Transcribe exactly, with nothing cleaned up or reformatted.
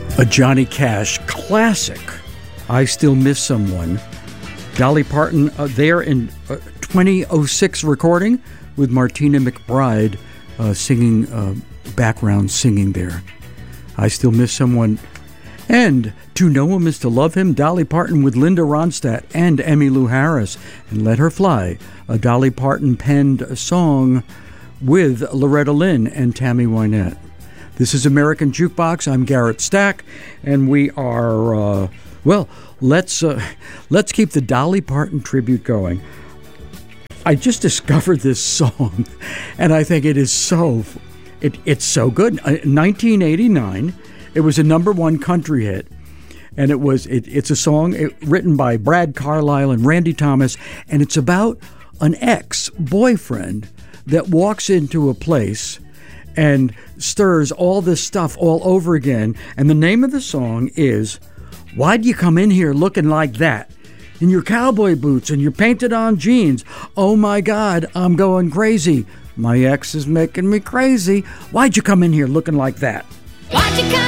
A Johnny Cash classic, I Still Miss Someone. Dolly Parton uh, there in uh, twenty oh six recording with Martina McBride uh, singing, uh, background singing there. I Still Miss Someone. And To Know Him Is to Love Him, Dolly Parton with Linda Ronstadt and Emmylou Harris. And Let Her Fly, a Dolly Parton penned song with Loretta Lynn and Tammy Wynette. This is American Jukebox. I'm Garrett Stack, and we are, uh, well, let's uh, let's keep the Dolly Parton tribute going. I just discovered this song, and I think it is so, it, it's so good. Uh, nineteen eighty-nine, it was a number one country hit, and it was it, it's a song it, written by Brad Carlisle and Randy Thomas, and it's about an ex-boyfriend that walks into a place and stirs all this stuff all over again. And the name of the song is Why'd You Come In Here Looking Like That? In your cowboy boots and your painted on jeans. Oh my God, I'm going crazy. My ex is making me crazy. Why'd you come in here looking like that? Why'd you come